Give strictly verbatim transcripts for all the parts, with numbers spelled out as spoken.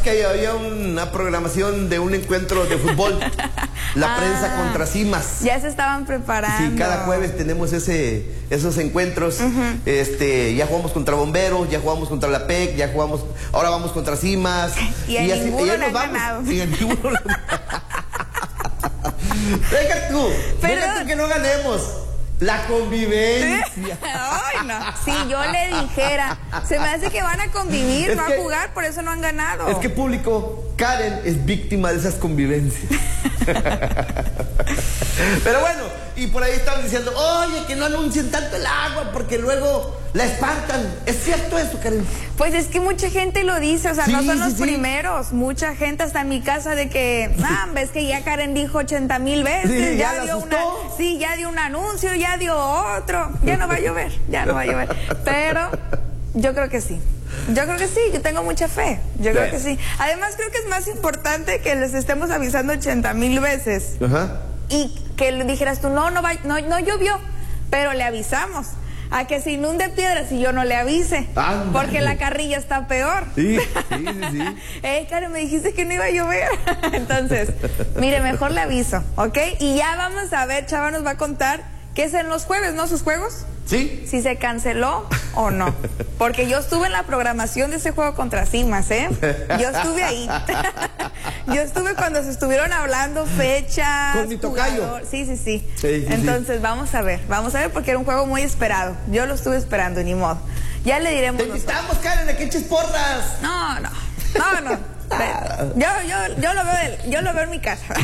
que había una programación de un encuentro de fútbol. La ah, prensa contra Cimas. Ya se estaban preparando. Sí, cada jueves tenemos ese, esos encuentros. Uh-huh. Este, ya jugamos contra Bomberos, ya jugamos contra la P E C, ya jugamos, ahora vamos contra Cimas. Y a y ninguno así, le han ganado. Y a ninguno le Deja tú, Pero... deja tú que no ganemos. La convivencia. Ay, no. Si yo le dijera, se me hace que van a convivir, es no que, a jugar, por eso no han ganado. Es que público, Karen es víctima de esas convivencias. Pero bueno, y por ahí estaban diciendo, oye, que no anuncien tanto el agua porque luego la espantan. ¿Es cierto eso, Karen? Pues es que mucha gente lo dice, o sea, sí, no son sí, los sí. primeros. Mucha gente hasta en mi casa de que, ah, ves que ya Karen dijo ochenta mil veces, sí, ya, ya dio una, sí, ya dio un anuncio, ya dio otro, ya no va a llover, ya no va a llover. Pero yo creo que sí. Yo creo que sí, yo tengo mucha fe. Yo creo que sí. Además, creo que es más importante que les estemos avisando ochenta mil veces. Ajá. Y que le dijeras tú, no, no, va, no, no llovió, pero le avisamos. A que se inunde piedras y yo no le avise. Ándale. Porque la carrilla está peor. Sí, sí, sí, sí. Eh, Karen, me dijiste que no iba a llover. Entonces, mire, mejor le aviso, ¿ok? Y ya vamos a ver, Chava nos va a contar qué es en los jueves, ¿no? Sus juegos. Sí. Si se canceló o no. Porque yo estuve en la programación de ese juego contra Cimas, ¿eh? Yo estuve ahí. Yo estuve cuando se estuvieron hablando fechas. Con mi tocayo. Sí, sí, sí, sí, sí Entonces, sí. vamos a ver. Vamos a ver porque era un juego muy esperado. Yo lo estuve esperando, ni modo. Ya le diremos. Te invitamos, Karen, a que eches porras. No, no. No, no. Yo, yo, yo, lo veo, yo lo veo en mi casa.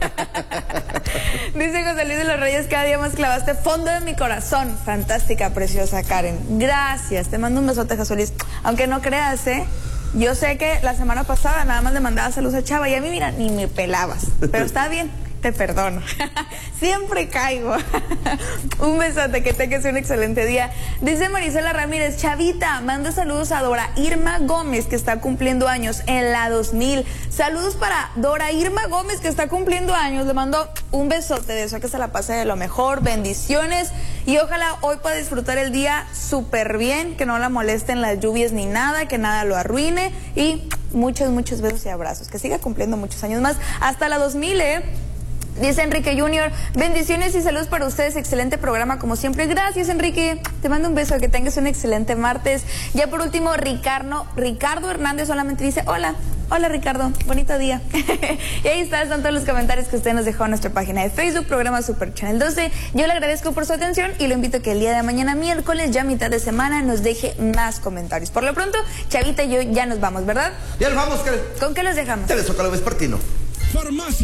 Dice José Luis de los Reyes, cada día más clavaste fondo de mi corazón. Fantástica, preciosa Karen. Gracias, te mando un besote, José Luis. Aunque no creas, ¿eh? Yo sé que la semana pasada nada más le mandaba saludos a Chava y a mí, mira, ni me pelabas. Pero está bien, te perdono. Siempre caigo. Un besote, que tengas un excelente día. Dice Marisela Ramírez, Chavita, manda saludos a Dora Irma Gómez, que está cumpliendo años en la dos mil. Saludos para Dora Irma Gómez, que está cumpliendo años. Le mando un besote, de eso que se la pase de lo mejor. Bendiciones. Y ojalá hoy pueda disfrutar el día súper bien, que no la molesten las lluvias ni nada, que nada lo arruine. Y muchos, muchos besos y abrazos. Que siga cumpliendo muchos años más. Hasta la dos mil, ¿eh? Dice Enrique Junior, bendiciones y saludos para ustedes, excelente programa como siempre. Gracias, Enrique, te mando un beso, que tengas un excelente martes. Ya por último, Ricardo, Ricardo Hernández solamente dice, hola, hola Ricardo, bonito día. Y ahí está, están todos los comentarios que usted nos dejó en nuestra página de Facebook, programa Super Channel doce. Yo le agradezco por su atención y lo invito a que el día de mañana, miércoles, ya mitad de semana, nos deje más comentarios. Por lo pronto, Chavita y yo ya nos vamos, ¿verdad? Ya nos vamos, Karen. ¿Con qué los dejamos? Telezócalo Vespertino. Farmacia